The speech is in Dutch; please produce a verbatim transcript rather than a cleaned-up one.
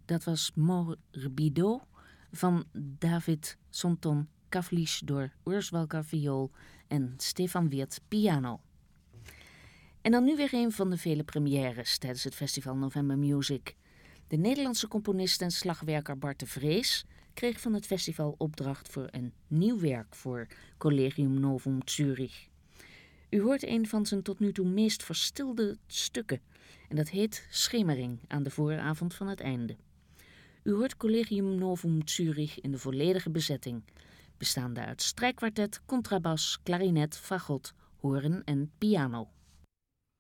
Dat was Morbido van David Sonton Kavlish door Urs Walker viool en Stefan Weert piano. En dan nu weer een van de vele premières tijdens het festival November Music. De Nederlandse componist en slagwerker Bart de Vrees kreeg van het festival opdracht voor een nieuw werk voor Collegium Novum Zurich. U hoort een van zijn tot nu toe meest verstilde stukken en dat heet Schemering aan de vooravond van het einde. U hoort Collegium Novum Zurich in de volledige bezetting, bestaande uit strijkkwartet, contrabas, klarinet, fagot, hoorn en piano.